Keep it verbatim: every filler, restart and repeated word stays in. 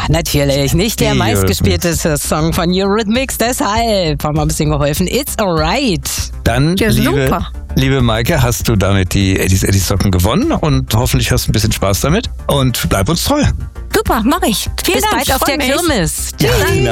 natürlich. Nicht der Die meistgespielteste Song von Eurythmics, deshalb haben wir ein bisschen geholfen. It's alright. Dann, Ja, liebe, super. liebe Maike, hast du damit die Eddies Eddies Socken gewonnen und hoffentlich hast du ein bisschen Spaß damit und bleib uns treu. Super, mach ich. Vielen Bis Dank. bald auf freu der mich. Kirmes. Ja, Tschüss. genau.